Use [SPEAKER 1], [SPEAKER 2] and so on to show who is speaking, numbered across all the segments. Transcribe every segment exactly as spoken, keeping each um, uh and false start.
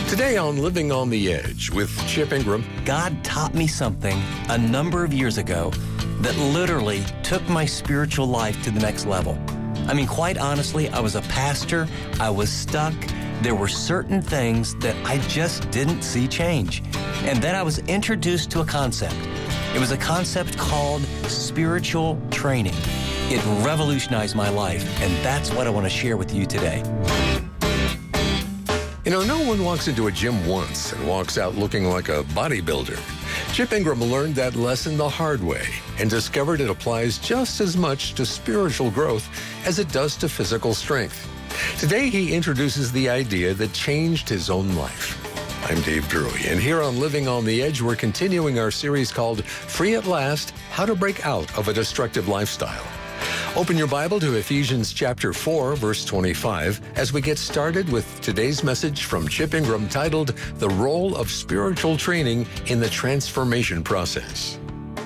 [SPEAKER 1] Today on Living on the Edge with Chip Ingram.
[SPEAKER 2] God taught me something a number of years ago that literally took my spiritual life to the next level. I mean, quite honestly, I was a pastor. I was stuck. There were certain things that I just didn't see change. And then I was introduced to a concept. It was a concept called spiritual training. It revolutionized my life, and that's what I want to share with you today.
[SPEAKER 1] You know, no one walks into a gym once and walks out looking like a bodybuilder. Chip Ingram learned that lesson the hard way and discovered it applies just as much to spiritual growth as it does to physical strength. Today, he introduces the idea that changed his own life. I'm Dave Drury, and here on Living on the Edge, we're continuing our series called Free at Last, How to Break Out of a Destructive Lifestyle. Open your Bible to Ephesians chapter four, verse twenty-five, as we get started with today's message from Chip Ingram titled, The Role of Spiritual Training in the Transformation Process.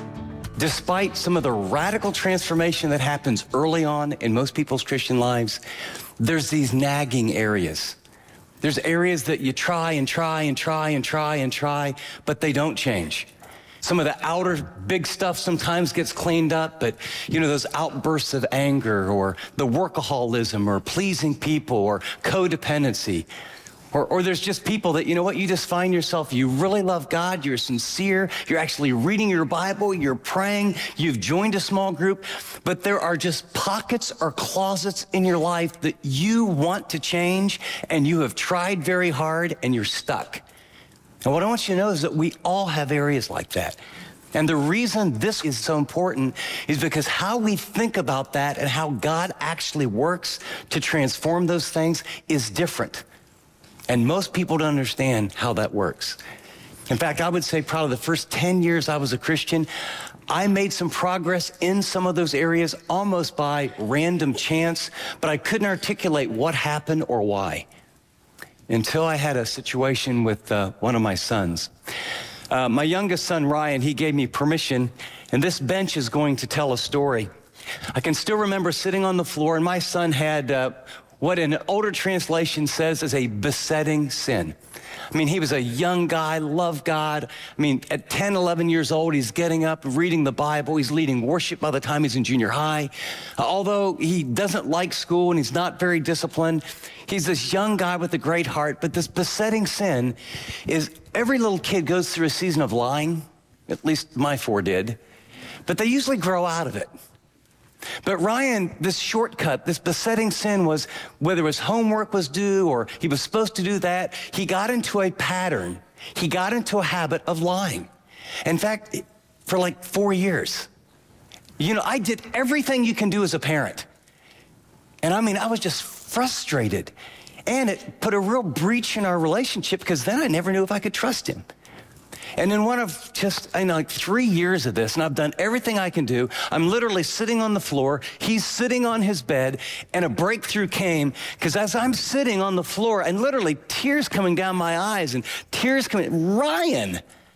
[SPEAKER 2] Despite some of the radical transformation that happens early on in most people's Christian lives, there's these nagging areas. There's areas that you try and try and try and try and try, but they don't change. Some of the outer big stuff sometimes gets cleaned up, but, you know, those outbursts of anger or the workaholism or pleasing people or codependency, or, or there's just people that, you know what, you just find yourself, you really love God, you're sincere, you're actually reading your Bible, you're praying, you've joined a small group, but there are just pockets or closets in your life that you want to change and you have tried very hard and you're stuck. And what I want you to know is that we all have areas like that. And the reason this is so important is because how we think about that and how God actually works to transform those things is different. And most people don't understand how that works. In fact, I would say probably the first ten years I was a Christian, I made some progress in some of those areas almost by random chance, but I couldn't articulate what happened or why. Until I had a situation with uh, one of my sons. Uh, my youngest son, Ryan, he gave me permission, and this bench is going to tell a story. I can still remember sitting on the floor, and my son had uh, what an older translation says is a besetting sin. I mean, he was a young guy, loved God. I mean, at ten, eleven years old, he's getting up, reading the Bible. He's leading worship by the time he's in junior high. Uh, although he doesn't like school and he's not very disciplined, he's this young guy with a great heart. But this besetting sin is every little kid goes through a season of lying. At least my four did. But they usually grow out of it. But Ryan, this shortcut, this besetting sin was, whether his homework was due or he was supposed to do that, he got into a pattern. He got into a habit of lying. In fact, for like four years. You know, I did everything you can do as a parent. And I mean, I was just frustrated. And it put a real breach in our relationship because then I never knew if I could trust him. And in one of just, I know, like three years of this, and I've done everything I can do, I'm literally sitting on the floor, he's sitting on his bed, and a breakthrough came, because as I'm sitting on the floor, and literally tears coming down my eyes, and tears coming, Ryan!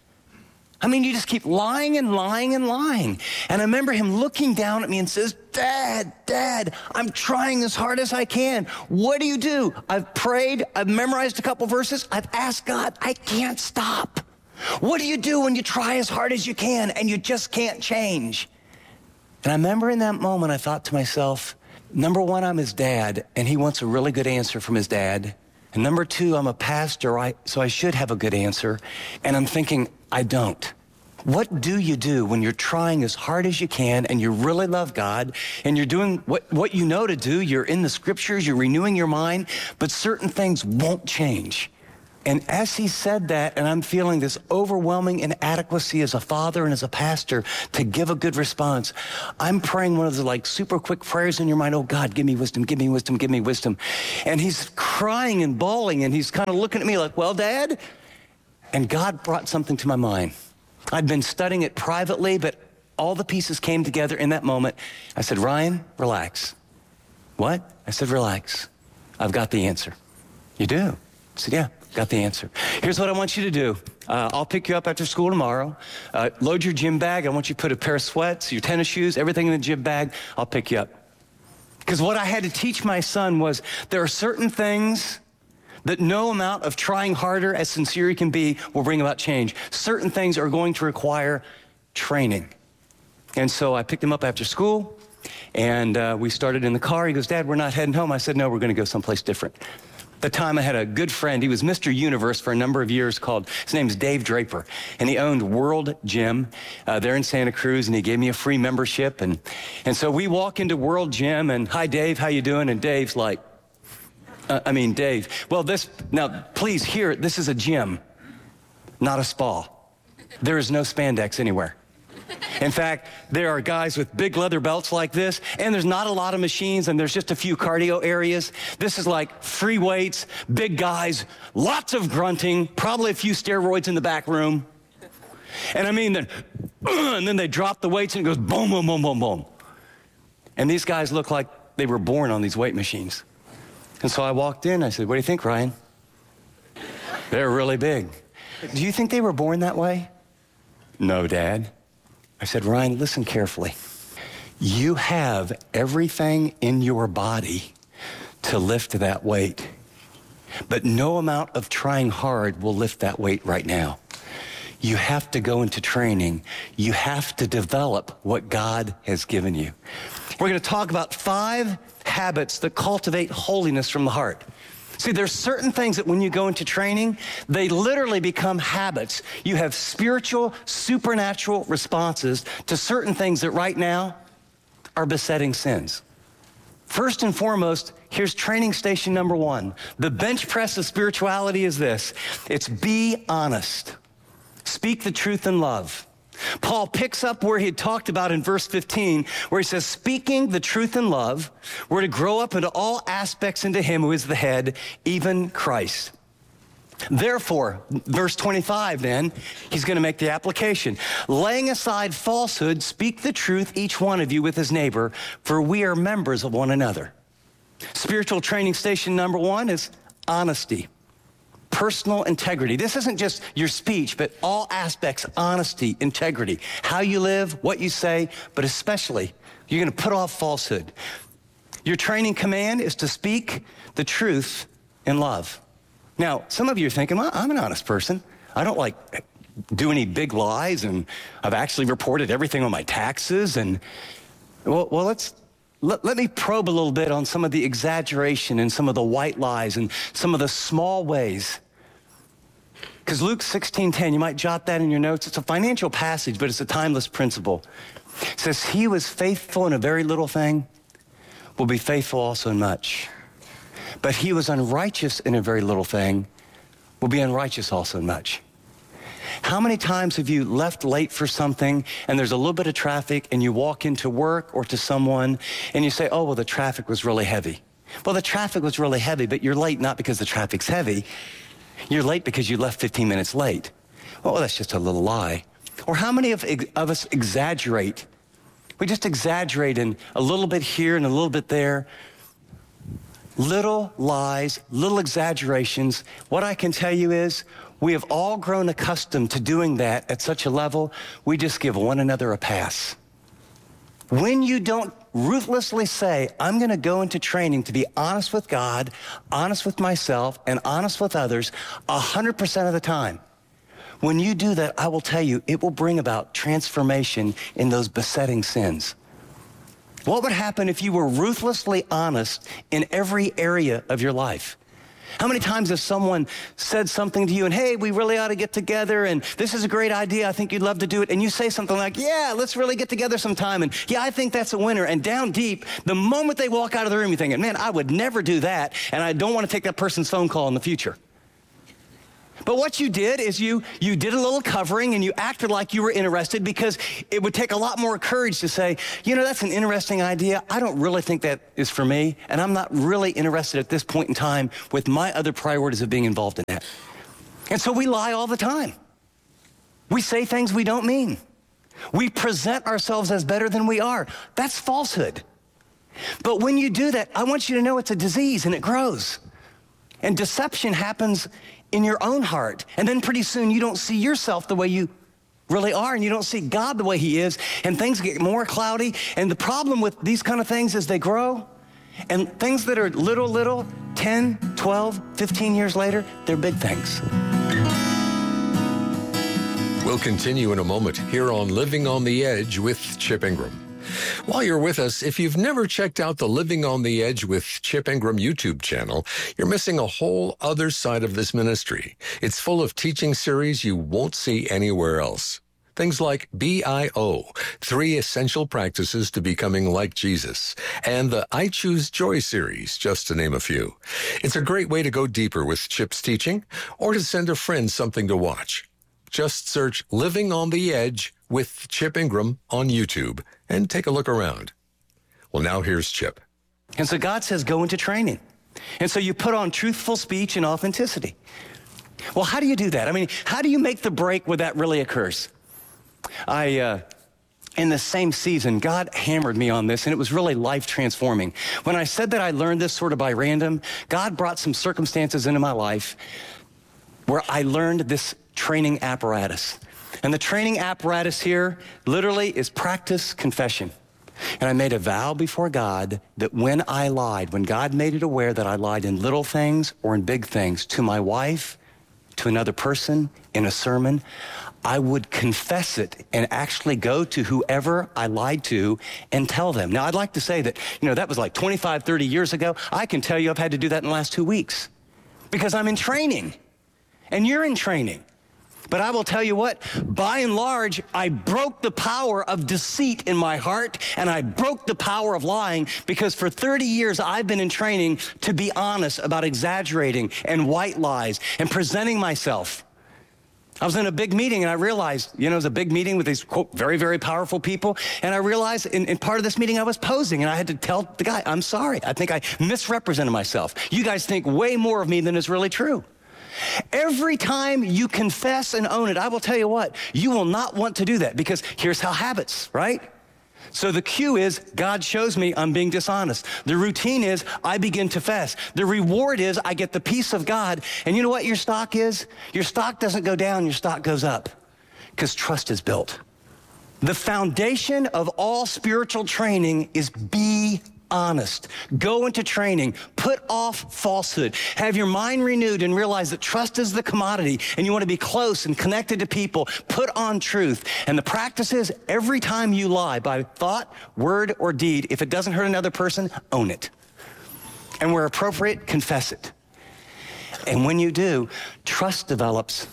[SPEAKER 2] I mean, you just keep lying and lying and lying. And I remember him looking down at me and says, Dad, Dad, I'm trying as hard as I can. What do you do? I've prayed, I've memorized a couple verses, I've asked God, I can't stop. What do you do when you try as hard as you can and you just can't change? And I remember in that moment, I thought to myself, number one, I'm his dad, and he wants a really good answer from his dad. And number two, I'm a pastor, I, so I should have a good answer. And I'm thinking, I don't. What do you do when you're trying as hard as you can and you really love God and you're doing what, what you know to do? You're in the scriptures, you're renewing your mind, but certain things won't change. And as he said that, and I'm feeling this overwhelming inadequacy as a father and as a pastor to give a good response, I'm praying one of the like super quick prayers in your mind, oh God, give me wisdom, give me wisdom, give me wisdom. And he's crying and bawling and he's kind of looking at me like, well, Dad? And God brought something to my mind. I'd been studying it privately, but all the pieces came together in that moment. I said, Ryan, relax. What? I said, relax. I've got the answer. You do? I said, yeah. Got the answer. Here's what I want you to do. Uh, I'll pick you up after school tomorrow. Uh, load your gym bag. I want you to put a pair of sweats, your tennis shoes, everything in the gym bag. I'll pick you up. Because what I had to teach my son was there are certain things that no amount of trying harder, as sincere you can be, will bring about change. Certain things are going to require training. And so I picked him up after school, and uh, we started in the car. He goes, Dad, we're not heading home. I said, no, we're going to go someplace different. At the time, I had a good friend. He was Mister Universe for a number of years called, his name's Dave Draper, and he owned World Gym uh, there in Santa Cruz, and he gave me a free membership. And, and so we walk into World Gym, and hi, Dave, how you doing? And Dave's like, uh, I mean, Dave, well, this, now, please hear it. This is a gym, not a spa. There is no spandex anywhere. In fact, there are guys with big leather belts like this, and there's not a lot of machines, and there's just a few cardio areas. This is like free weights, big guys, lots of grunting, probably a few steroids in the back room. And I mean, then, and then they drop the weights, and it goes boom, boom, boom, boom, boom. And these guys look like they were born on these weight machines. And so I walked in, I said, what do you think, Ryan? They're really big. Do you think they were born that way? No, Dad. I said, Ryan, listen carefully. You have everything in your body to lift that weight, but no amount of trying hard will lift that weight right now. You have to go into training. You have to develop what God has given you. We're going to talk about five habits that cultivate holiness from the heart. See, there's certain things that when you go into training, they literally become habits. You have spiritual, supernatural responses to certain things that right now are besetting sins. First and foremost, here's training station number one. The bench press of spirituality is this. It's be honest. Speak the truth in love. Paul picks up where he had talked about in verse fifteen, where he says, speaking the truth in love, we're to grow up into all aspects into him who is the head, even Christ. Therefore, verse twenty-five then, he's going to make the application. Laying aside falsehood, speak the truth, each one of you with his neighbor, for we are members of one another. Spiritual training station number one is honesty. Personal integrity. This isn't just your speech, but all aspects, honesty, integrity, how you live, what you say, but especially you're going to put off falsehood. Your training command is to speak the truth in love. Now, some of you are thinking, well, I'm an honest person. I don't like do any big lies, and I've actually reported everything on my taxes. And well, well let's Let, let me probe a little bit on some of the exaggeration and some of the white lies and some of the small ways. Because Luke sixteen ten, you might jot that in your notes. It's a financial passage, but it's a timeless principle. It says, he who is faithful in a very little thing will be faithful also in much. But he who is unrighteous in a very little thing will be unrighteous also in much. How many times have you left late for something and there's a little bit of traffic and you walk into work or to someone and you say, oh, well, the traffic was really heavy. Well, the traffic was really heavy, but you're late not because the traffic's heavy. You're late because you left fifteen minutes late. Well, that's just a little lie. Or how many of, of us exaggerate? We just exaggerate in a little bit here and a little bit there. Little lies, little exaggerations. What I can tell you is we have all grown accustomed to doing that at such a level, we just give one another a pass. When you don't ruthlessly say, I'm going to go into training to be honest with God, honest with myself, and honest with others one hundred percent of the time, when you do that, I will tell you, it will bring about transformation in those besetting sins. What would happen if you were ruthlessly honest in every area of your life? How many times has someone said something to you and, hey, we really ought to get together and this is a great idea, I think you'd love to do it, and you say something like, yeah, let's really get together sometime, and yeah, I think that's a winner, and down deep, the moment they walk out of the room, you're thinking, man, I would never do that, and I don't want to take that person's phone call in the future. But what you did is you you did a little covering and you acted like you were interested, because it would take a lot more courage to say, you know, that's an interesting idea. I don't really think that is for me, and I'm not really interested at this point in time with my other priorities of being involved in that. And so we lie all the time. We say things we don't mean. We present ourselves as better than we are. That's falsehood. But when you do that, I want you to know it's a disease and it grows. And deception happens in your own heart. And then pretty soon you don't see yourself the way you really are, and you don't see God the way he is, and things get more cloudy. And the problem with these kind of things as they grow And things that are little, little, ten, twelve, fifteen years later, they're big things.
[SPEAKER 1] We'll continue in a moment here on Living on the Edge with Chip Ingram. While you're with us, if you've never checked out the Living on the Edge with Chip Ingram YouTube channel, you're missing a whole other side of this ministry. It's full of teaching series you won't see anywhere else. Things like B I O, Three Essential Practices to Becoming Like Jesus, and the I Choose Joy series, just to name a few. It's a great way to go deeper with Chip's teaching or to send a friend something to watch. Just search Living on the Edge with Chip Ingram on YouTube and take a look around. Well, now here's Chip.
[SPEAKER 2] And so God says, go into training. And so you put on truthful speech and authenticity. Well, how do you do that? I mean, how do you make the break where that really occurs? I, uh, in the same season, God hammered me on this, and it was really life transforming. When I said that I learned this sort of by random, God brought some circumstances into my life where I learned this training apparatus. And the training apparatus here literally is practice confession. And I made a vow before God that when I lied, when God made it aware that I lied in little things or in big things, to my wife, to another person, in a sermon, I would confess it and actually go to whoever I lied to and tell them. Now, I'd like to say that, you know, that was like twenty-five, thirty years ago. I can tell you I've had to do that in the last two weeks because I'm in training and you're in training. But I will tell you what, by and large, I broke the power of deceit in my heart, and I broke the power of lying because for thirty years I've been in training to be honest about exaggerating and white lies and presenting myself. I was in a big meeting and I realized, you know, it was a big meeting with these, quote, very, very powerful people. And I realized in, in part of this meeting I was posing, and I had to tell the guy, I'm sorry. I think I misrepresented myself. You guys think way more of me than is really true. Every time you confess and own it, I will tell you what, you will not want to do that because here's how habits, right? So the cue is God shows me I'm being dishonest. The routine is I begin to fast. The reward is I get the peace of God. And you know what your stock is? Your stock doesn't go down, your stock goes up because trust is built. The foundation of all spiritual training is be honest. Go into training. Put off falsehood. Have your mind renewed and realize that trust is the commodity and you want to be close and connected to people. Put on truth. And the practice is every time you lie by thought, word, or deed, if it doesn't hurt another person, own it. And where appropriate, confess it. And when you do, trust develops.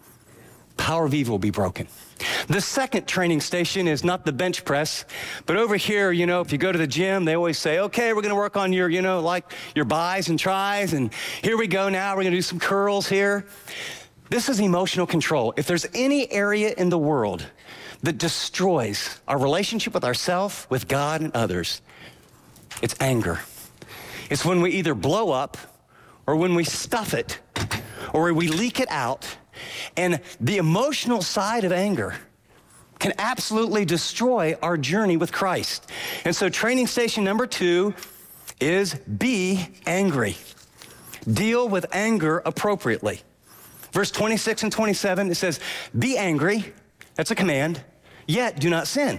[SPEAKER 2] Power of evil will be broken. The second training station is not the bench press, but over here, you know, if you go to the gym, they always say, okay, we're going to work on your, you know, like your bis and tris, and here we go now, we're going to do some curls here. This is emotional control. If there's any area in the world that destroys our relationship with ourselves, with God, and others, it's anger. It's when we either blow up or when we stuff it or we leak it out. And the emotional side of anger can absolutely destroy our journey with Christ. And so training station number two is be angry. Deal with anger appropriately. Verse twenty-six and twenty-seven, it says, be angry, that's a command, yet do not sin.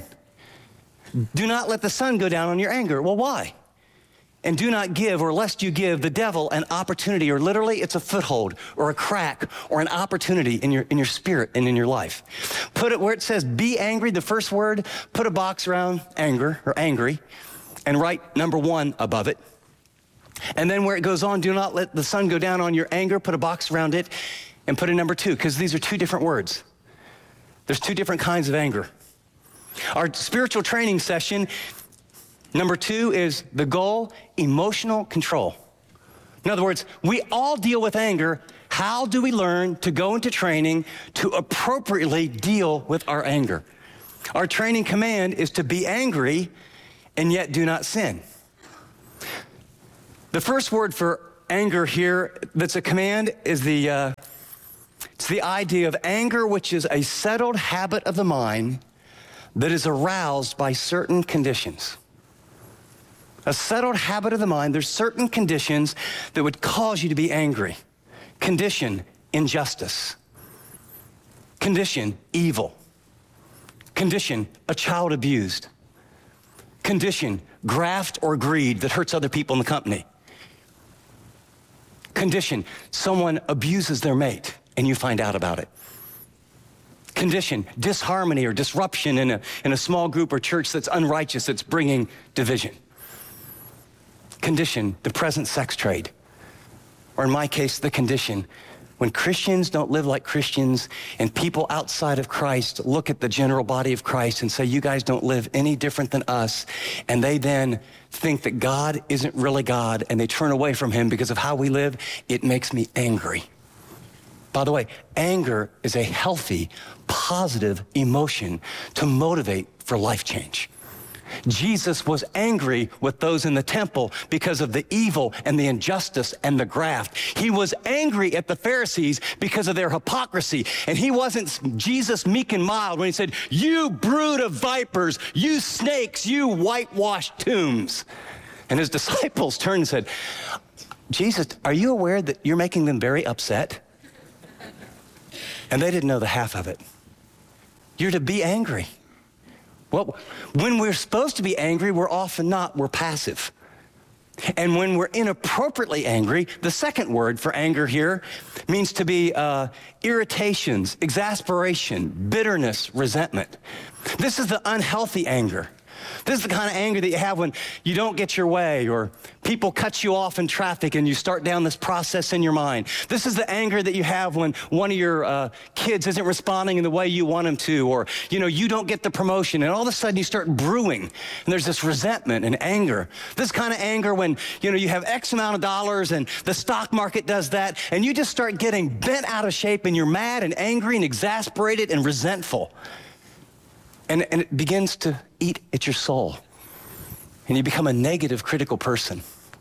[SPEAKER 2] Do not let the sun go down on your anger. Well, why? And do not give, or lest you give the devil an opportunity, or literally it's a foothold or a crack or an opportunity in your in your spirit and in your life. Put it where it says be angry, the first word, put a box around anger or angry and write number one above it. And then where it goes on, do not let the sun go down on your anger, put a box around it and put a number two, because these are two different words. There's two different kinds of anger. Our spiritual training session, number two, is the goal, emotional control. In other words, we all deal with anger. How do we learn to go into training to appropriately deal with our anger? Our training command is to be angry and yet do not sin. The first word for anger here that's a command is the, uh, it's the idea of anger, which is a settled habit of the mind that is aroused by certain conditions. A settled habit of the mind, there's certain conditions that would cause you to be angry. Condition, injustice. Condition, evil. Condition, a child abused. Condition, graft or greed that hurts other people in the company. Condition, someone abuses their mate and you find out about it. Condition, disharmony or disruption in a, in a small group or church that's unrighteous, that's bringing division. Condition, the present sex trade. Or in my case, the condition, when Christians don't live like Christians and people outside of Christ look at the general body of Christ and say, you guys don't live any different than us, and they then think that God isn't really God and they turn away from him because of how we live, it makes me angry. By the way, anger is a healthy, positive emotion to motivate for life change. Jesus was angry with those in the temple because of the evil and the injustice and the graft. He was angry at the Pharisees because of their hypocrisy. And he wasn't Jesus meek and mild when he said, you brood of vipers, you snakes, you whitewashed tombs. And his disciples turned and said, Jesus, are you aware that you're making them very upset? And they didn't know the half of it. You're to be angry. Well, when we're supposed to be angry, we're often not. We're passive. And when we're inappropriately angry, the second word for anger here means to be uh, irritations, exasperation, bitterness, resentment. This is the unhealthy anger. This is the kind of anger that you have when you don't get your way or people cut you off in traffic and you start down this process in your mind. This is the anger that you have when one of your uh, kids isn't responding in the way you want them to, or, you know, you don't get the promotion and all of a sudden you start brewing and there's this resentment and anger. This kind of anger when, you know, you have X amount of dollars and the stock market does that and you just start getting bent out of shape and you're mad and angry and exasperated and resentful. And, and it begins to eat at your soul. And you become a negative, critical person.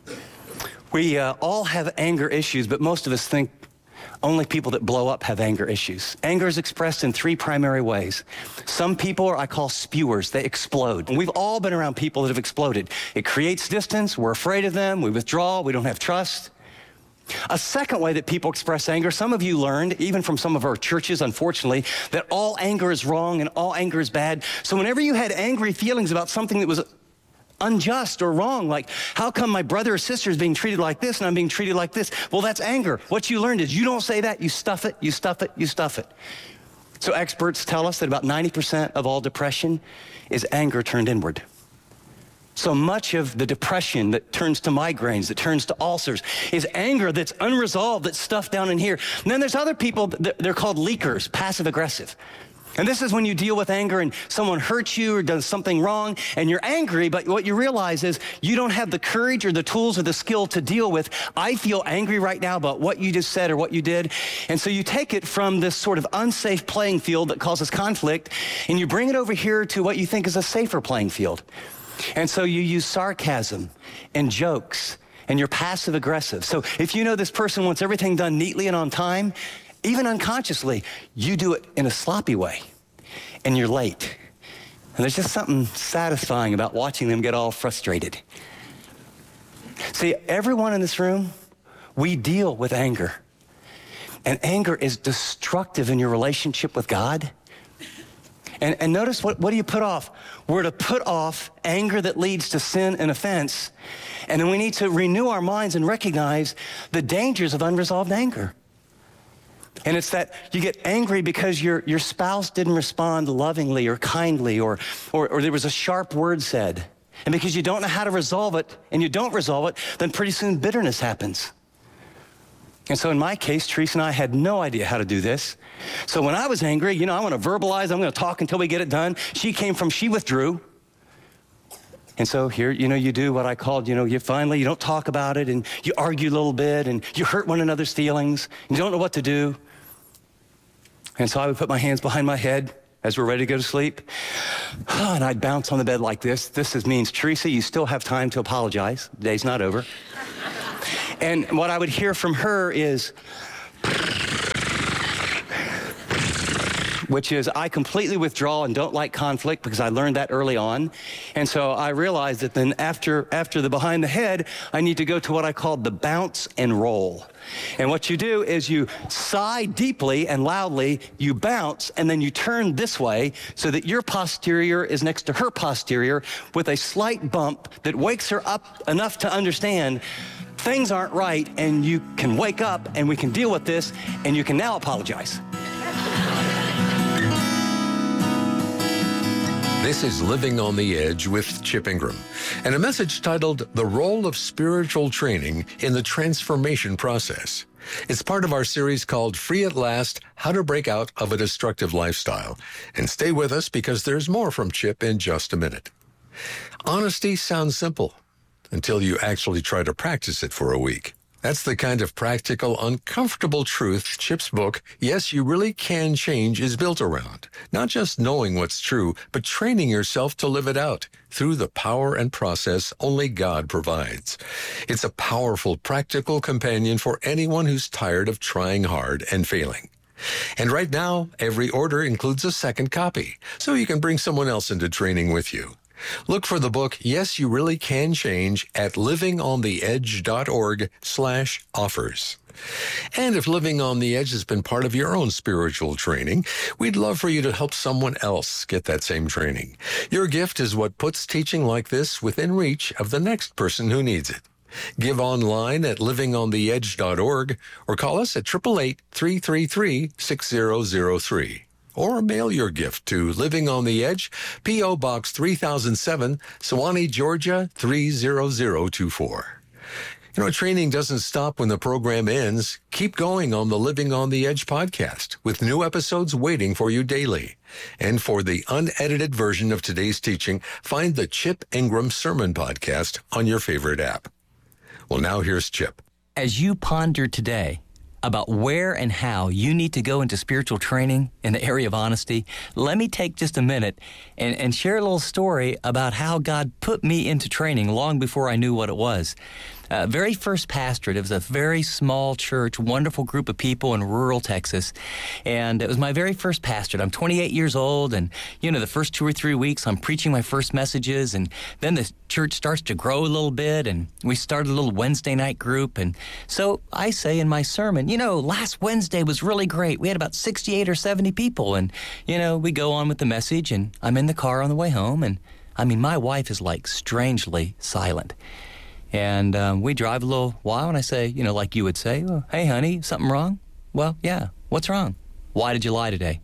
[SPEAKER 2] We uh, all have anger issues, but most of us think only people that blow up have anger issues. Anger is expressed in three primary ways. Some people are, I call spewers. They explode. And we've all been around people that have exploded. It creates distance. We're afraid of them. We withdraw. We don't have trust. A second way that people express anger, some of you learned, even from some of our churches, unfortunately, that all anger is wrong and all anger is bad. So whenever you had angry feelings about something that was unjust or wrong, like, how come my brother or sister is being treated like this and I'm being treated like this? Well, that's anger. What you learned is you don't say that, you stuff it, you stuff it, you stuff it. So experts tell us that about ninety percent of all depression is anger turned inward. So much of the depression that turns to migraines, that turns to ulcers, is anger that's unresolved, that's stuffed down in here. And then there's other people, they're called leakers, passive aggressive. And this is when you deal with anger and someone hurts you or does something wrong and you're angry, but what you realize is you don't have the courage or the tools or the skill to deal with, I feel angry right now about what you just said or what you did. And so you take it from this sort of unsafe playing field that causes conflict and you bring it over here to what you think is a safer playing field. And so you use sarcasm and jokes and you're passive aggressive. So if you know this person wants everything done neatly and on time, even unconsciously, you do it in a sloppy way and you're late. And there's just something satisfying about watching them get all frustrated. See, everyone in this room, we deal with anger. And anger is destructive in your relationship with God. And, and notice, what, what do you put off? We're to put off anger that leads to sin and offense. And then we need to renew our minds and recognize the dangers of unresolved anger. And it's that you get angry because your, your spouse didn't respond lovingly or kindly, or, or, or there was a sharp word said. And because you don't know how to resolve it, and you don't resolve it, then pretty soon bitterness happens. And so in my case, Teresa and I had no idea how to do this. So when I was angry, you know, I want to verbalize, I'm going to talk until we get it done. She came from, she withdrew. And so here, you know, you do what I called, you know, you finally, you don't talk about it and you argue a little bit and you hurt one another's feelings. And you don't know what to do. And so I would put my hands behind my head as we're ready to go to sleep. And I'd bounce on the bed like this. This is, means, Teresa, you still have time to apologize. The day's not over. And what I would hear from her is, which is I completely withdraw and don't like conflict because I learned that early on. And so I realized that then after, after the behind the head, I need to go to what I called the bounce and roll. And what you do is you sigh deeply and loudly, you bounce, and then you turn this way so that your posterior is next to her posterior with a slight bump that wakes her up enough to understand things aren't right, and you can wake up and we can deal with this, and you can now apologize.
[SPEAKER 1] This is Living on the Edge with Chip Ingram, and a message titled The Role of Spiritual Training in the Transformation Process. It's part of our series called Free at Last, How to Break Out of a Destructive Lifestyle. And stay with us because there's more from Chip in just a minute. Honesty sounds simple until you actually try to practice it for a week. That's the kind of practical, uncomfortable truth Chip's book, Yes, You Really Can Change, is built around. Not just knowing what's true, but training yourself to live it out through the power and process only God provides. It's a powerful, practical companion for anyone who's tired of trying hard and failing. And right now, every order includes a second copy, so you can bring someone else into training with you. Look for the book, Yes, You Really Can Change, at livingontheedge.org slash offers. And if Living on the Edge has been part of your own spiritual training, we'd love for you to help someone else get that same training. Your gift is what puts teaching like this within reach of the next person who needs it. Give online at living on the edge dot org or call us at eight eight eight, three three three, six zero zero three. Or mail your gift to Living on the Edge, P O. Box three thousand seven, Sewanee, Georgia, three zero zero two four. You know, training doesn't stop when the program ends. Keep going on the Living on the Edge podcast with new episodes waiting for you daily. And for the unedited version of today's teaching, find the Chip Ingram Sermon Podcast on your favorite app. Well, now here's Chip.
[SPEAKER 3] As you ponder today about where and how you need to go into spiritual training in the area of honesty, let me take just a minute and, and share a little story about how God put me into training long before I knew what it was. Uh, very first pastorate, it was a very small church, wonderful group of people in rural Texas, and it was my very first pastorate. I'm twenty-eight years old, and, you know, the first two or three weeks, I'm preaching my first messages, and then the church starts to grow a little bit, and we started a little Wednesday night group, and so I say in my sermon, you know, last Wednesday was really great. We had about sixty-eight or seventy people, and, you know, we go on with the message, and I'm in the car on the way home, and, I mean, my wife is, like, strangely silent. And um, we drive a little while, and I say, you know, like you would say, oh, hey, honey, something wrong? Well, yeah, what's wrong? Why did you lie today?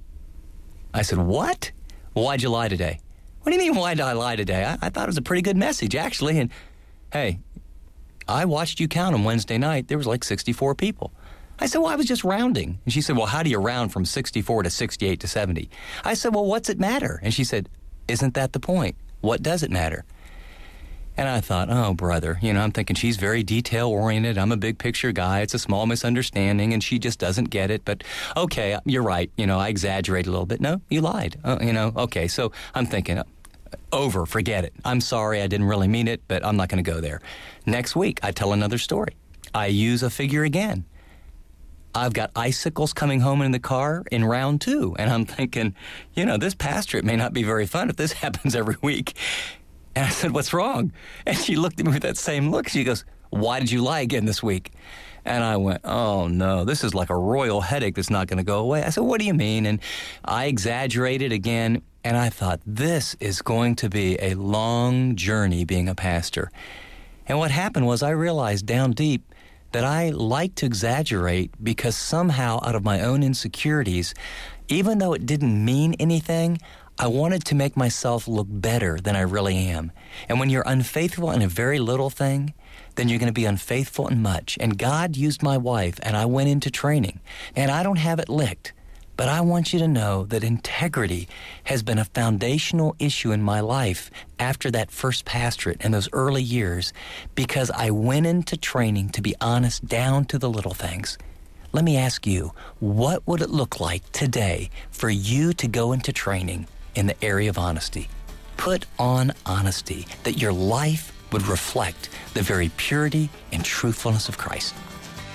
[SPEAKER 3] I said, what? Why'd you lie today? What do you mean, why did I lie today? I, I thought it was a pretty good message, actually. And, hey, I watched you count on Wednesday night. There was like sixty-four people. I said, well, I was just rounding. And she said, well, how do you round from sixty-four to sixty-eight to seventy? I said, well, what's it matter? And she said, isn't that the point? What does it matter? And I thought, oh, brother, you know, I'm thinking she's very detail-oriented. I'm a big-picture guy. It's a small misunderstanding, and she just doesn't get it. But, okay, you're right. You know, I exaggerated a little bit. No, you lied. Uh, you know, okay, so I'm thinking, over, forget it. I'm sorry, I didn't really mean it, but I'm not going to go there. Next week, I tell another story. I use a figure again. I've got icicles coming home in the car in round two, and I'm thinking, you know, this pastorate may not be very fun if this happens every week. And I said, what's wrong? And she looked at me with that same look. She goes, why did you lie again this week? And I went, oh, no, this is like a royal headache that's not going to go away. I said, what do you mean? And I exaggerated again, and I thought, this is going to be a long journey being a pastor. And what happened was I realized down deep that I like to exaggerate because somehow out of my own insecurities, even though it didn't mean anything, I wanted to make myself look better than I really am. And when you're unfaithful in a very little thing, then you're going to be unfaithful in much. And God used my wife, and I went into training. And I don't have it licked, but I want you to know that integrity has been a foundational issue in my life after that first pastorate and those early years, because I went into training to be honest down to the little things. Let me ask you, what would it look like today for you to go into training in the area of honesty? Put on honesty, that your life would reflect the very purity and truthfulness of Christ.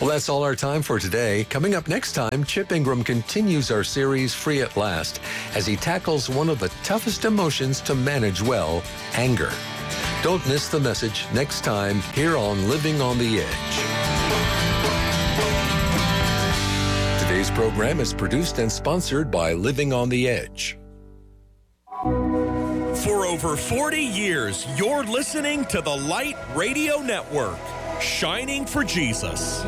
[SPEAKER 1] Well, that's all our time for today. Coming up next time, Chip Ingram continues our series, Free at Last, as he tackles one of the toughest emotions to manage well, anger. Don't miss the message next time here on Living on the Edge. Today's program is produced and sponsored by Living on the Edge.
[SPEAKER 4] For over forty years, you're listening to the Light Radio Network, shining for Jesus.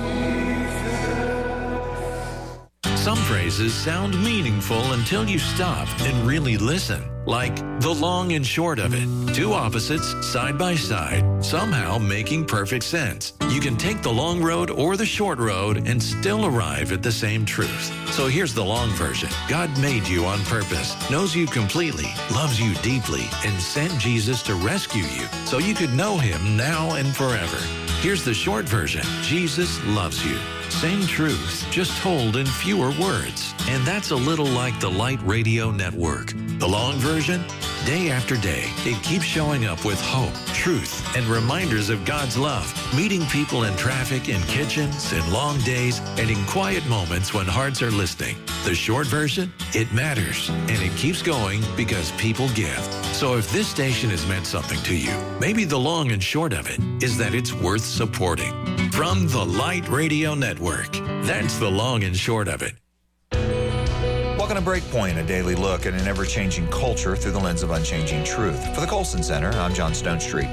[SPEAKER 5] Some phrases sound meaningful until you stop and really listen. Like the long and short of it. Two opposites side by side, somehow making perfect sense. You can take the long road or the short road and still arrive at the same truth. So here's the long version. God made you on purpose, knows you completely, loves you deeply, and sent Jesus to rescue you so you could know him now and forever. Here's the short version. Jesus loves you. Same truth, just told in fewer words. And that's a little like the Light Radio Network. The long version? Day after day, it keeps showing up with hope, truth, and reminders of God's love, meeting people in traffic, in kitchens, in long days, and in quiet moments when hearts are listening. The short version? It matters, and it keeps going because people give. So if this station has meant something to you, maybe the long and short of it is that it's worth supporting. From the Light Radio Network, that's the long and short of it.
[SPEAKER 6] Welcome to Breakpoint, a daily look at an ever-changing culture through the lens of unchanging truth. For the Colson Center, I'm John Stonestreet.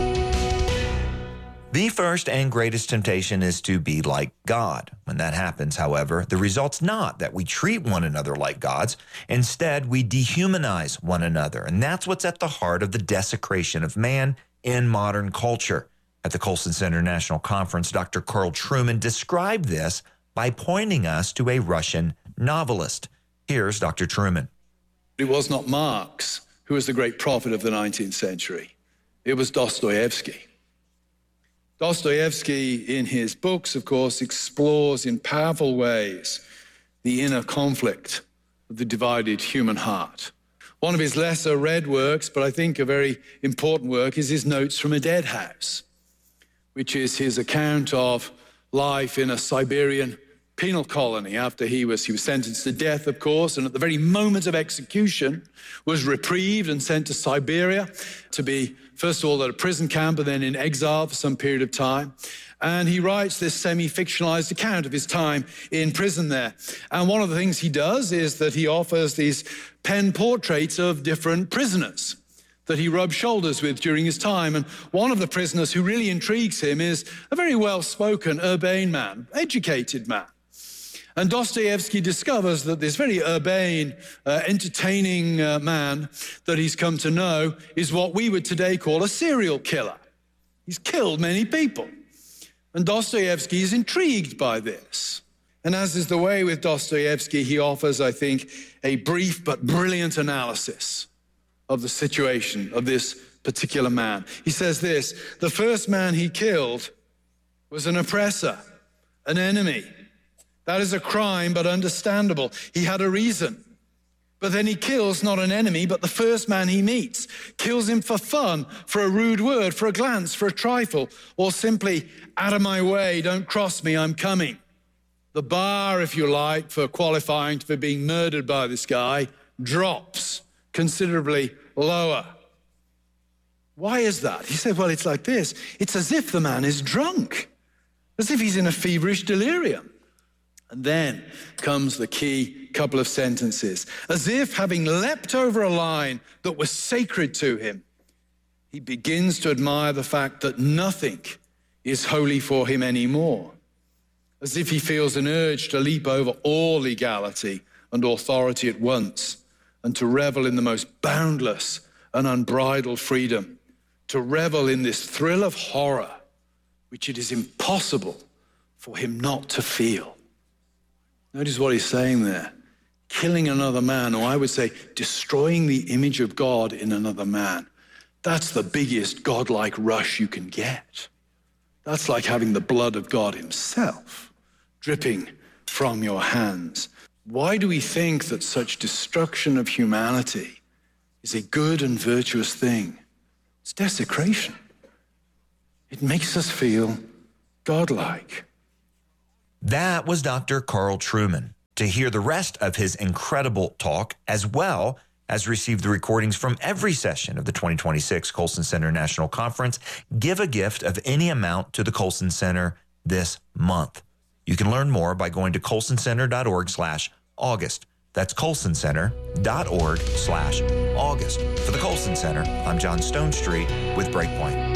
[SPEAKER 6] The first and greatest temptation is to be like God. When that happens, however, the result's not that we treat one another like gods. Instead, we dehumanize one another. And that's what's at the heart of the desecration of man in modern culture. At the Colson Center National Conference, Doctor Carl Trueman described this by pointing us to a Russian novelist. Here's Doctor Trueman.
[SPEAKER 7] It was not Marx who was the great prophet of the nineteenth century. It was Dostoevsky. Dostoevsky, in his books, of course, explores in powerful ways the inner conflict of the divided human heart. One of his lesser read works, but I think a very important work, is his Notes from a Dead House, which is his account of life in a Siberian penal colony after he was he was sentenced to death, of course, and at the very moment of execution was reprieved and sent to Siberia to be, first of all, at a prison camp and then in exile for some period of time. And he writes this semi-fictionalized account of his time in prison there. And one of the things he does is that he offers these pen portraits of different prisoners that he rubbed shoulders with during his time. And one of the prisoners who really intrigues him is a very well-spoken, urbane man, educated man. And Dostoevsky discovers that this very urbane, uh, entertaining uh, man that he's come to know is what we would today call a serial killer. He's killed many people. And Dostoevsky is intrigued by this. And as is the way with Dostoevsky, he offers, I think, a brief but brilliant analysis of the situation of this particular man. He says this: the first man he killed was an oppressor, an enemy. That is a crime, but understandable. He had a reason. But then he kills not an enemy, but the first man he meets. Kills him for fun, for a rude word, for a glance, for a trifle, or simply, out of my way, don't cross me, I'm coming. The bar, if you like, for qualifying for being murdered by this guy drops considerably lower. Why is that? He said, well, it's like this. It's as if the man is drunk, as if he's in a feverish delirium. And then comes the key couple of sentences. As if having leapt over a line that was sacred to him, he begins to admire the fact that nothing is holy for him anymore. As if he feels an urge to leap over all legality and authority at once and to revel in the most boundless and unbridled freedom, to revel in this thrill of horror, which it is impossible for him not to feel. Notice what he's saying there. Killing another man, or I would say destroying the image of God in another man. That's the biggest godlike rush you can get. That's like having the blood of God himself dripping from your hands. Why do we think that such destruction of humanity is a good and virtuous thing? It's desecration. It makes us feel godlike.
[SPEAKER 6] That was Doctor Carl Trueman. To hear the rest of his incredible talk, as well as receive the recordings from every session of the twenty twenty-six Colson Center National Conference, give a gift of any amount to the Colson Center this month. You can learn more by going to colsoncenter.org slash August. That's colsoncenter.org slash August. For the Colson Center, I'm John Stonestreet with Breakpoint.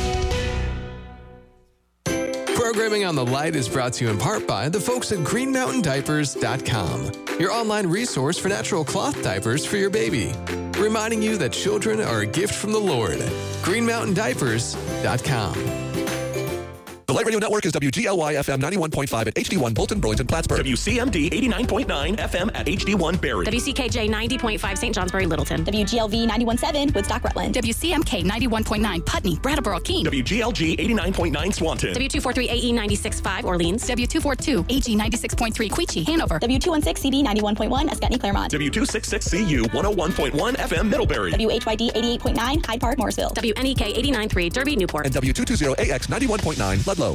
[SPEAKER 8] Programming on the Light is brought to you in part by the folks at green mountain diapers dot com, your online resource for natural cloth diapers for your baby. Reminding you that children are a gift from the Lord. green mountain diapers dot com.
[SPEAKER 9] The Light Radio Network is W G L Y F M ninety-one point five at H D one Bolton, Burlington, Plattsburgh.
[SPEAKER 4] W C M D eighty-nine point nine F M at H D one Barrie.
[SPEAKER 10] W C K J ninety point five Saint Johnsbury, Littleton.
[SPEAKER 11] W G L V ninety-one point seven Woodstock, Rutland.
[SPEAKER 12] W C M K ninety-one point nine Putney, Brattleboro, Keene.
[SPEAKER 4] W G L G eighty-nine point nine Swanton.
[SPEAKER 10] W two forty-three A E ninety-six point five Orleans.
[SPEAKER 12] W two forty-two A G ninety-six point three Queechee, Hanover.
[SPEAKER 11] W two sixteen C B ninety-one point one Escutney, Claremont.
[SPEAKER 4] W two sixty-six C U one oh one point one F M Middlebury.
[SPEAKER 11] W H Y D eighty-eight point nine Hyde Park, Morrisville.
[SPEAKER 10] W N E K eighty-nine point three Derby, Newport.
[SPEAKER 9] And W two twenty A X ninety-one point nine Ludlow.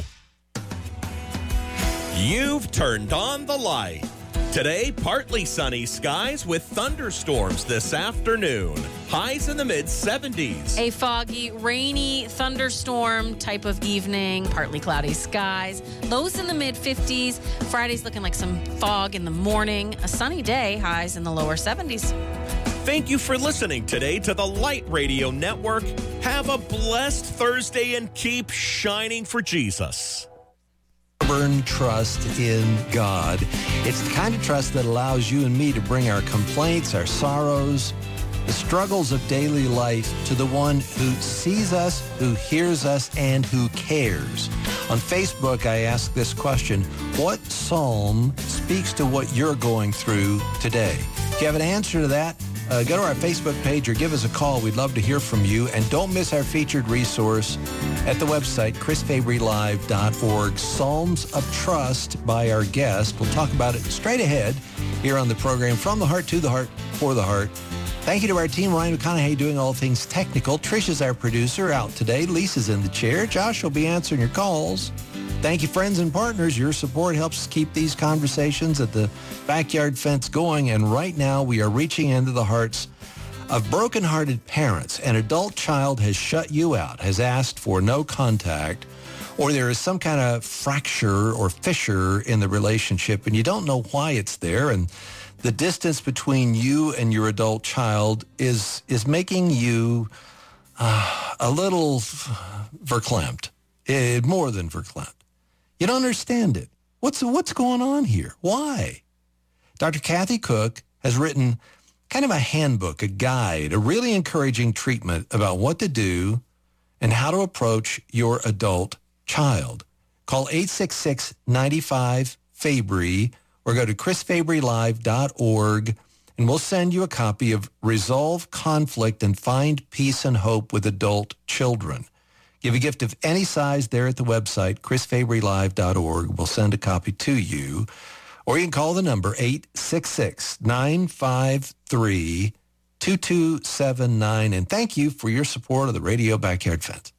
[SPEAKER 4] You've turned on the light. Today, partly sunny skies with thunderstorms this afternoon. Highs in the mid seventies.
[SPEAKER 13] A foggy, rainy thunderstorm type of evening, partly cloudy skies. Lows in the mid fifties. Friday's looking like some fog in the morning. A sunny day, highs in the lower seventies.
[SPEAKER 4] Thank you for listening today to the Light Radio Network. Have a blessed Thursday and keep shining for Jesus.
[SPEAKER 14] Stubborn trust in God. It's the kind of trust that allows you and me to bring our complaints, our sorrows, the struggles of daily life to the one who sees us, who hears us, and who cares. On Facebook, I ask this question: what psalm speaks to what you're going through today? If you have an answer to that, Uh, go to our Facebook page or give us a call. We'd love to hear from you. And don't miss our featured resource at the website, chris fabry live dot org, Psalms of Trust by our guest. We'll talk about it straight ahead here on the program, From the Heart to the Heart, for the Heart. Thank you to our team, Ryan McConaughey doing all things technical. Trish is our producer out today. Lisa's in the chair. Josh will be answering your calls. Thank you, friends and partners. Your support helps keep these conversations at the backyard fence going. And right now, we are reaching into the hearts of broken-hearted parents. An adult child has shut you out, has asked for no contact, or there is some kind of fracture or fissure in the relationship, and you don't know why it's there. And the distance between you and your adult child is is making you uh, a little verklempt, uh, more than verklempt. You don't understand it. What's what's going on here? Why? Doctor Kathy Cook has written kind of a handbook, a guide, a really encouraging treatment about what to do and how to approach your adult child. Call eight six six, nine five, Fabry or go to chris fabry live dot org and we'll send you a copy of Resolve Conflict and Find Peace and Hope with Adult Children. Give a gift of any size there at the website, chris fabry live dot org. We'll send a copy to you. Or you can call the number eight six six, nine five three, two two seven nine. And thank you for your support of the Radio Backyard Fence.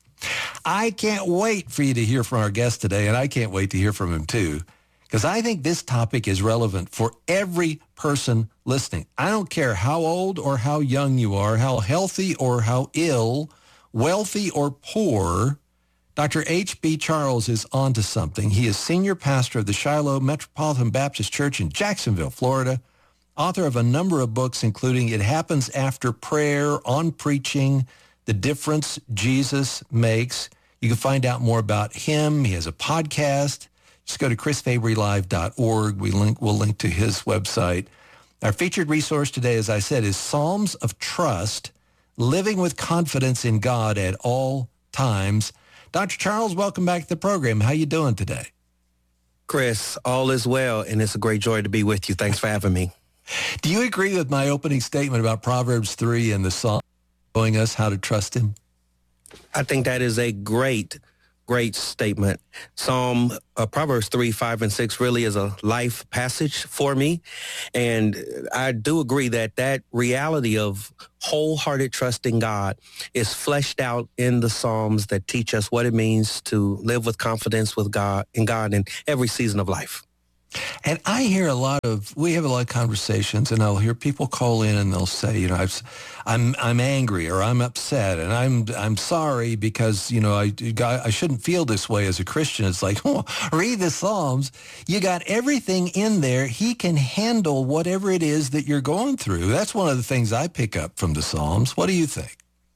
[SPEAKER 14] I can't wait for you to hear from our guest today, and I can't wait to hear from him too, because I think this topic is relevant for every person listening. I don't care how old or how young you are, how healthy or how ill, wealthy or poor. Doctor H B. Charles is onto something. He is senior pastor of the Shiloh Metropolitan Baptist Church in Jacksonville, Florida, author of a number of books, including It Happens After Prayer, On Preaching, The Difference Jesus Makes. You can find out more about him. He has a podcast. Just go to chris fabry live dot org. We link, we'll link to his website. Our featured resource today, as I said, is Psalms of Trust, Living with Confidence in God at All Times. Doctor Charles, welcome back to the program. How you doing today?
[SPEAKER 15] Chris, all is well, and it's a great joy to be with you. Thanks for having me.
[SPEAKER 14] Do you agree with my opening statement about Proverbs three and the Psalm showing us how to trust him?
[SPEAKER 15] I think that is a great great statement. Psalm, uh, Proverbs three, five, and six really is a life passage for me. And I do agree that that reality of wholehearted trust in God is fleshed out in the Psalms that teach us what it means to live with confidence with God in God in every season of life.
[SPEAKER 14] And I hear a lot of, we have a lot of conversations, and I'll hear people call in and they'll say, you know, I've, I'm I'm angry or I'm upset and I'm I'm sorry because, you know, I, I shouldn't feel this way as a Christian. It's like, oh, read the Psalms. You got everything in there. He can handle whatever it is that you're going through. That's one of the things I pick up from the Psalms. What do you think?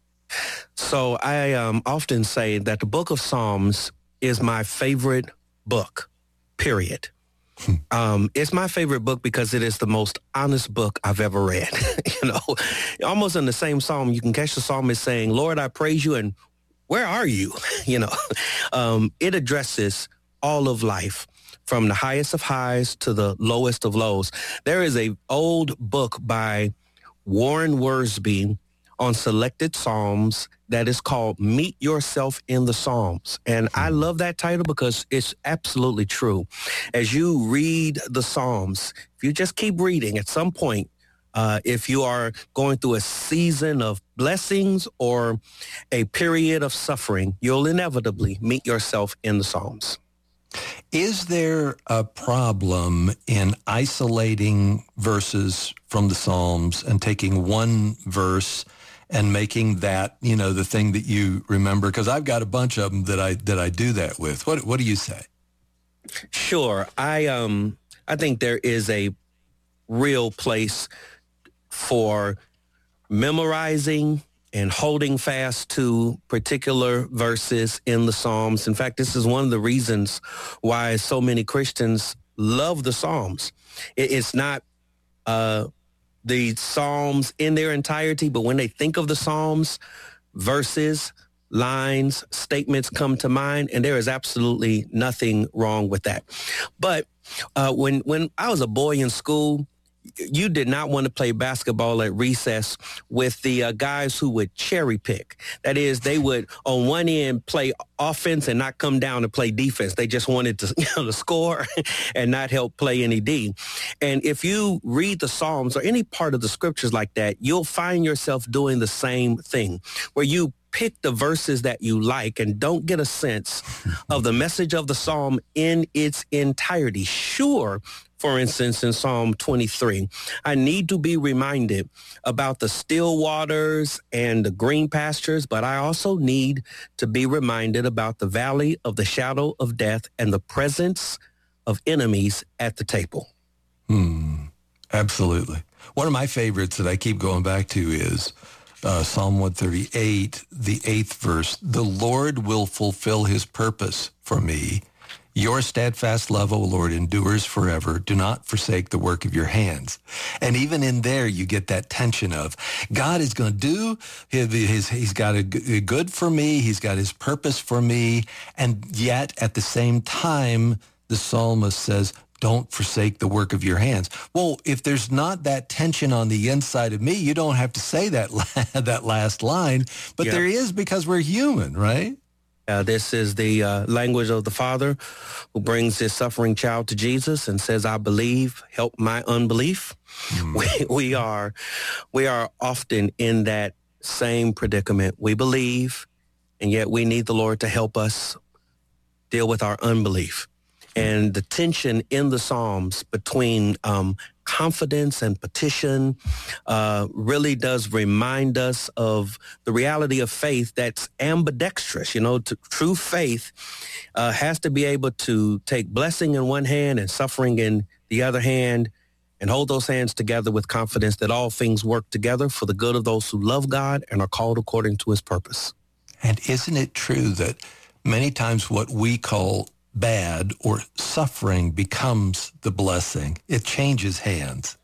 [SPEAKER 15] So I um, often say that the book of Psalms is my favorite book, period. Um, it's my favorite book because it is the most honest book I've ever read. You know, almost in the same psalm, you can catch the psalmist saying, Lord, I praise you, and where are you? You know, um, it addresses all of life from the highest of highs to the lowest of lows. There is a old book by Warren Wiersbe on selected psalms that is called Meet Yourself in the Psalms. And I love that title because it's absolutely true. As you read the Psalms, if you just keep reading, at some point, uh, if you are going through a season of blessings or a period of suffering, you'll inevitably meet yourself in the Psalms.
[SPEAKER 14] Is there a problem in isolating verses from the Psalms and taking one verse and making that, you know, the thing that you remember? Because I've got a bunch of them that I that I do that with. What What do you say?
[SPEAKER 15] Sure. I um I think there is a real place for memorizing and holding fast to particular verses in the Psalms. In fact, this is one of the reasons why so many Christians love the Psalms. It, it's not uh the Psalms in their entirety, but when they think of the Psalms, verses, lines, statements come to mind, and there is absolutely nothing wrong with that. But uh, when when I was a boy in school, you did not want to play basketball at recess with the uh, guys who would cherry pick. That is, they would on one end play offense and not come down to play defense. They just wanted to, you know, to score and not help play any D. And if you read the Psalms or any part of the scriptures like that, you'll find yourself doing the same thing, where you pick the verses that you like and don't get a sense of the message of the Psalm in its entirety. Sure, for instance, in Psalm twenty-three, I need to be reminded about the still waters and the green pastures, but I also need to be reminded about the valley of the shadow of death and the presence of enemies at the table.
[SPEAKER 14] Hmm. Absolutely. One of my favorites that I keep going back to is uh, Psalm one thirty-eight, the eighth verse. The Lord will fulfill his purpose for me. Your steadfast love, O Lord, endures forever. Do not forsake the work of your hands. And even in there, you get that tension of God is going to do his, his, he's got a good for me. He's got his purpose for me. And yet at the same time, the psalmist says, don't forsake the work of your hands. Well, if there's not that tension on the inside of me, you don't have to say that, that last line, but yeah. There is, because we're human, right?
[SPEAKER 15] Uh, this is the uh, language of the father who brings his suffering child to Jesus and says, I believe, help my unbelief. Mm. We, we are we are often in that same predicament. We believe, and yet we need the Lord to help us deal with our unbelief. And the tension in the Psalms between um, confidence and petition uh, really does remind us of the reality of faith that's ambidextrous. You know, to, true faith uh, has to be able to take blessing in one hand and suffering in the other hand, and hold those hands together with confidence that all things work together for the good of those who love God and are called according to his purpose.
[SPEAKER 14] And isn't it true that many times what we call bad or suffering becomes the blessing? It changes hands.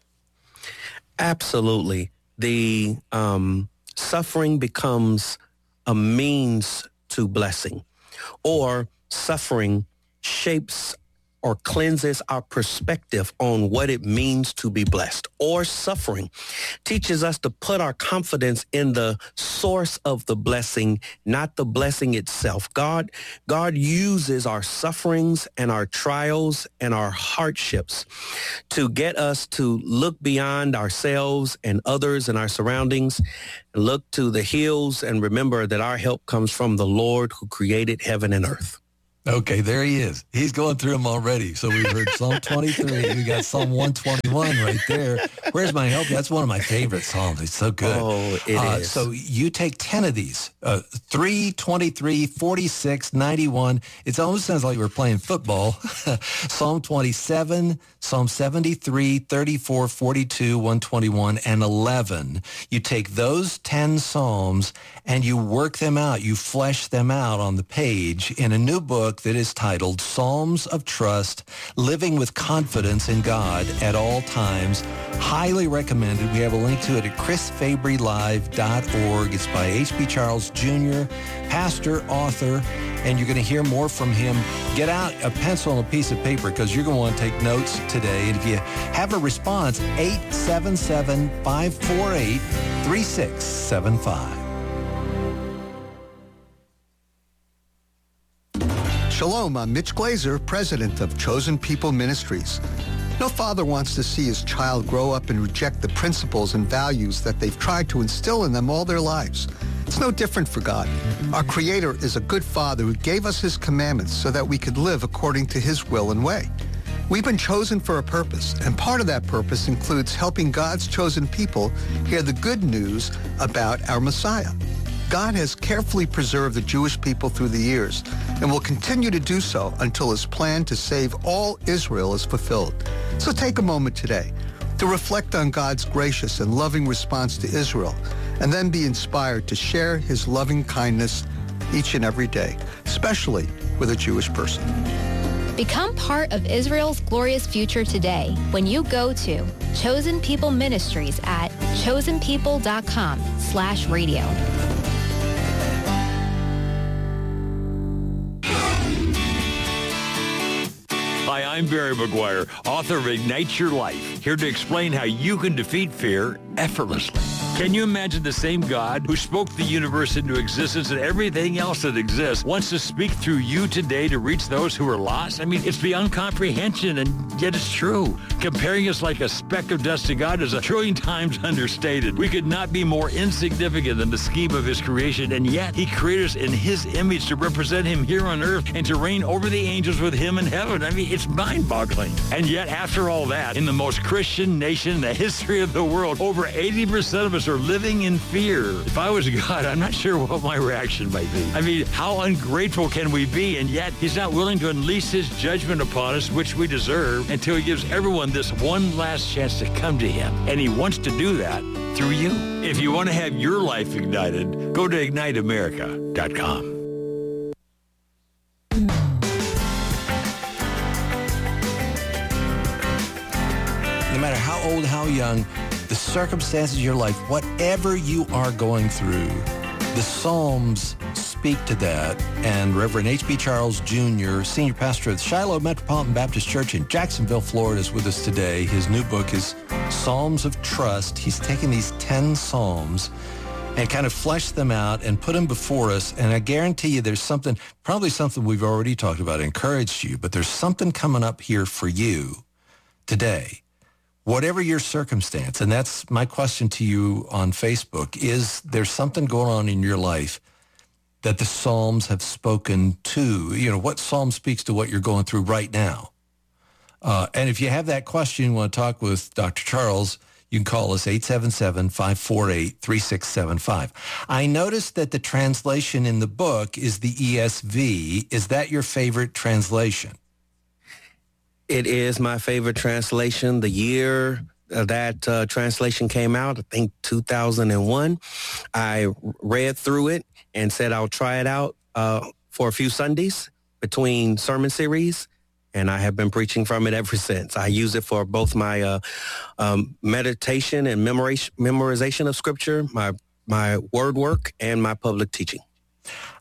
[SPEAKER 15] Absolutely. The um, suffering becomes a means to blessing, or suffering shapes or cleanses our perspective on what it means to be blessed. Or suffering teaches us to put our confidence in the source of the blessing, not the blessing itself. God, God uses our sufferings and our trials and our hardships to get us to look beyond ourselves and others and our surroundings, and look to the hills and remember that our help comes from the Lord who created heaven and earth.
[SPEAKER 14] Okay, there he is. He's going through them already. So we heard Psalm twenty-three. We got Psalm one twenty-one right there. Where's my help? That's one of my favorite psalms. It's so good.
[SPEAKER 15] Oh, it
[SPEAKER 14] uh,
[SPEAKER 15] is.
[SPEAKER 14] So you take ten of these, uh, three, twenty-three, forty-six, ninety-one. It almost sounds like we're playing football. Psalm twenty-seven, Psalm seventy-three, thirty-four, forty-two, one twenty-one, and eleven. You take those ten psalms and you work them out. You flesh them out on the page in a new book that is titled Psalms of Trust, Living with Confidence in God at All Times. Highly recommended. We have a link to it at chris fabry live dot org. It's by H B Charles Junior, pastor, author, and you're going to hear more from him. Get out a pencil and a piece of paper because you're going to want to take notes today. And if you have a response, eight seven seven, five four eight, three six seven five.
[SPEAKER 16] Shalom, I'm Mitch Glazer, president of Chosen People Ministries. No father wants to see his child grow up and reject the principles and values that they've tried to instill in them all their lives. It's no different for God. Our Creator is a good Father who gave us His commandments so that we could live according to His will and way. We've been chosen for a purpose, and part of that purpose includes helping God's chosen people hear the good news about our Messiah. God has carefully preserved the Jewish people through the years and will continue to do so until His plan to save all Israel is fulfilled. So take a moment today to reflect on God's gracious and loving response to Israel, and then be inspired to share His loving kindness each and every day, especially with a Jewish person.
[SPEAKER 17] Become part of Israel's glorious future today when you go to Chosen People Ministries at chosenpeople.com slash radio.
[SPEAKER 18] Hi, I'm Barry McGuire, author of Ignite Your Life, here to explain how you can defeat fear effortlessly. Can you imagine the same God who spoke the universe into existence and everything else that exists wants to speak through you today to reach those who are lost? I mean, it's beyond comprehension, and yet it's true. Comparing us like a speck of dust to God is a trillion times understated. We could not be more insignificant than the scheme of His creation, and yet He created us in His image to represent Him here on earth and to reign over the angels with Him in heaven. I mean, it's mind-boggling. And yet, after all that, in the most Christian nation in the history of the world, over eighty percent of us are living in fear. If I was God, I'm not sure what my reaction might be. I mean, how ungrateful can we be? And yet, He's not willing to unleash His judgment upon us, which we deserve, until He gives everyone this one last chance to come to Him. And He wants to do that through you. If you want to have your life ignited, go to ignite america dot com.
[SPEAKER 14] No matter how old, how young, the circumstances of your life, whatever you are going through, the Psalms speak to that. And Reverend H B Charles Junior, senior pastor of the Shiloh Metropolitan Baptist Church in Jacksonville, Florida, is with us today. His new book is Psalms of Trust. He's taken these ten Psalms and kind of fleshed them out and put them before us. And I guarantee you there's something, probably something we've already talked about, encouraged you, but there's something coming up here for you today. Whatever your circumstance, and that's my question to you on Facebook, is there something going on in your life that the Psalms have spoken to? You know, what Psalm speaks to what you're going through right now? Uh, and if you have that question, you want to talk with Doctor Charles, you can call us eight seven seven, five four eight, three six seven five. I noticed that the translation in the book is the E S V. Is that your favorite translation?
[SPEAKER 15] It is my favorite translation. The year uh, that uh, translation came out, I think two thousand one, I read through it and said I'll try it out uh, for a few Sundays between sermon series, and I have been preaching from it ever since. I use it for both my uh, um, meditation and memorization, memorization of Scripture, my my word work, and my public teaching.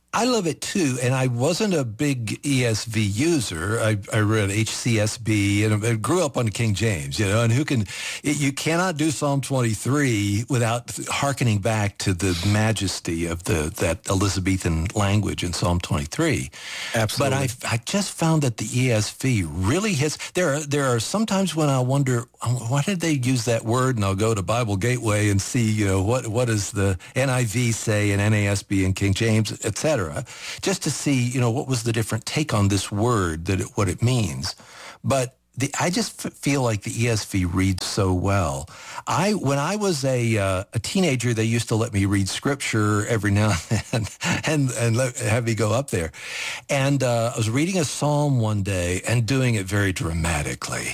[SPEAKER 14] I love it too, and I wasn't a big E S V user. I, I read H C S B and I grew up on King James, you know, and who can, you cannot do Psalm twenty-three without hearkening back to the majesty of the that Elizabethan language in Psalm twenty-three.
[SPEAKER 15] Absolutely.
[SPEAKER 14] But I I just found that the E S V really hits, there are, there are sometimes when I wonder, why did they use that word? And I'll go to Bible Gateway and see, you know, what what does the N I V say and N A S B and King James, et cetera, just to see, you know, what was the different take on this word, that it, what it means. But the, I just f- feel like the E S V reads so well. I when I was a uh, a teenager, they used to let me read scripture every now and then, and and let, have me go up there. And uh, I was reading a psalm one day and doing it very dramatically.